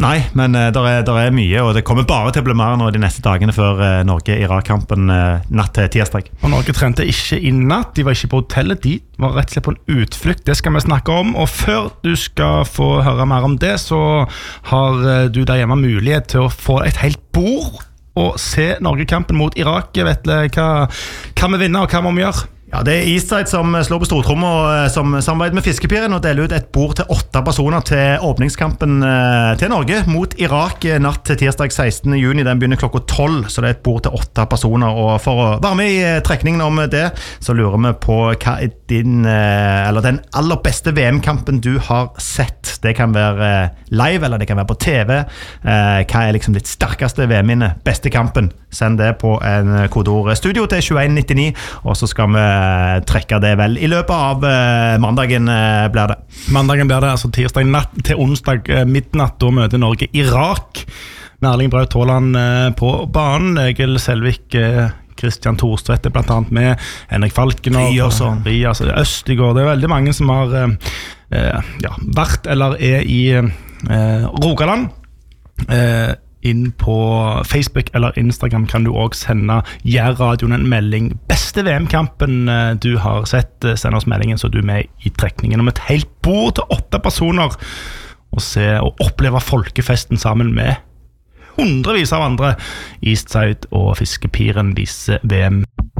Nei, men der mye, og det kommer bare til å bli mer nå de neste dagene før Norge-Irak-kampen natt til tirsdag. Og Norge trente ikke i natt, de var ikke på hotellet, de var rett og slett på en utflukt, det skal vi snakke om. Og før du skal få høre mer om det, så har du der hjemme mulighet til å få et helt bord og se Norge-kampen mot Irak. Vetle, hva vi vinner og hva må vi gjøre? Ja, det Eastside som slår på stortromma som samarbeider med Fiskepiren og deler ut et bord til 8 personer til åpningskampen til Norge mot Irak natt til tirsdag 16. juni. Den begynner klokka 12, så det et bord til 8 personer. Og for å være med i trekningen om det, så lurer vi på hva den aller beste VM-kampen du har sett. Det kan være live, eller det kan være på TV. Hva liksom ditt sterkeste VM-minne, beste kampen? Send det på en kodeord studio til 2199, og så skal vi trekke det vel i løpet av mandagen blir det. Mandagen blir det, altså tirsdag natt til onsdag midnatt, da møter Norge Irak. Med Erling Braut Haaland på banen, Egil Selvik, Christian Thorstvedt blant annet med, Henrik Falken og Rias Østigård. Det veldig mange som har vært eller i Rogaland. Inn på Facebook eller Instagram kan du også sende Jærradioen en melding. Beste VM-kampen du har sett, send oss meldingen så du er med i trekningen om et helt bord til 8 personer og se og oppleve folkefesten sammen med hundrevis av andre. Eastside og Fiskepiren viser VM.